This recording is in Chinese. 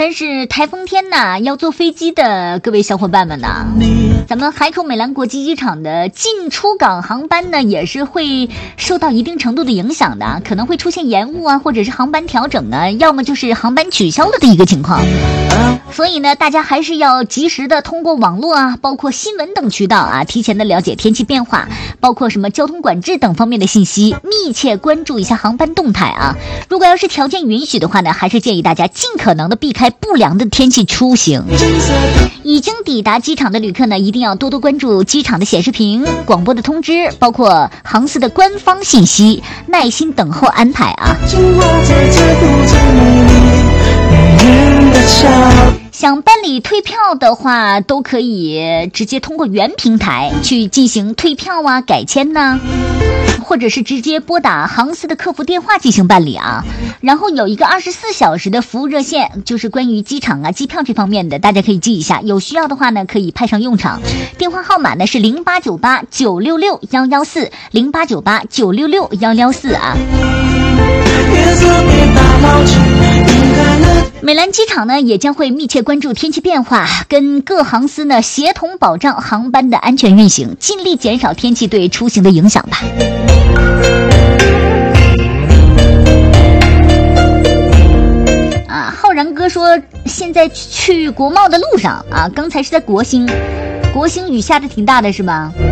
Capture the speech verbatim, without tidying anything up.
天是台风天呐，要坐飞机的各位小伙伴们呐，咱们海口美兰国际机场的进出港航班呢，也是会受到一定程度的影响的，可能会出现延误啊，或者是航班调整呢，要么就是航班取消了的一个情况。所以呢，大家还是要及时的通过网络啊，包括新闻等渠道啊，提前的了解天气变化，包括什么交通管制等方面的信息，密切关注一下航班动态啊。如果要是条件允许的话呢，还是建议大家尽可能的避开不良的天气出行。已经抵达机场的旅客呢，一定要多多关注机场的显示屏、广播的通知，包括航司的官方信息，耐心等候安排啊。想办理退票的话，都可以直接通过原平台去进行退票啊、改签呐、啊，或者是直接拨打航司的客服电话进行办理啊。然后有一个二十四小时的服务热线，就是关于机场啊、机票这方面的，大家可以记一下，有需要的话呢可以派上用场。电话号码呢是零八九八九六六幺幺四，零八九八九六六幺幺四啊。美兰机场呢也将会密切关注天气变化，跟各航司呢协同保障航班的安全运行，尽力减少天气对出行的影响吧。啊，浩然哥说现在去国贸的路上啊，刚才是在国兴，国兴雨下的挺大的是吧？